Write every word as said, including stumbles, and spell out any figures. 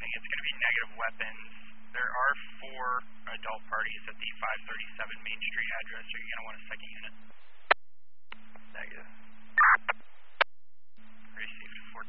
guessing it's going to be negative weapons. There are four adult parties at the five thirty-seven Main Street address. Are you going to want a second unit?